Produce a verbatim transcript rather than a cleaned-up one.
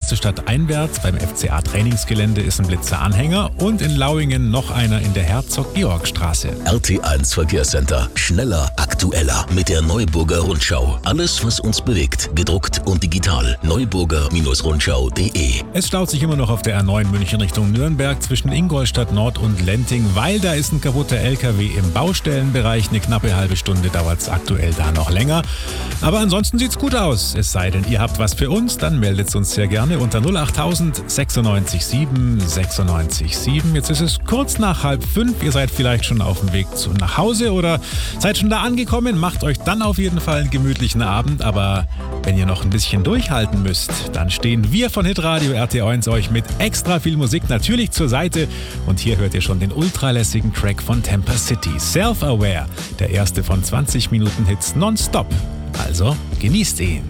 stadteinwärts beim F C A-Trainingsgelände ist ein Blitzer-Anhänger und in Lauingen noch einer in der Herzog-Georg-Straße. R T eins Verkehrscenter. Schneller, aktueller mit der Neuburger Rundschau. Alles, was uns bewegt, gedruckt und digital. neuburger Rundschau punkt de. Es staut sich immer noch auf der R neun München Richtung Nürnberg zwischen Ingolstadt Nord und Lenting, weil da ist ein kaputter L K W im Baustellenbereich. Eine knappe halbe Stunde dauert es aktuell da noch länger. Aber ansonsten sieht's gut aus. Es sei denn, ihr habt was für uns, dann meldet uns sehr gerne unter null acht tausend sechsundneunzig sieben sechsundneunzig sieben. Jetzt ist es kurz nach halb fünf. Ihr seid vielleicht schon auf dem Weg zu nach Hause oder seid schon da angekommen. Macht euch dann auf jeden Fall einen gemütlichen Abend. Aber wenn ihr noch ein bisschen durchhalten müsst, dann stehen wir von Hitradio R T eins euch mit extra viel Musik natürlich zur Seite. Und hier hört ihr schon den ultralässigen Track von Temper City, Self-Aware, der erste von zwanzig Minuten Hits nonstop. Also genießt ihn.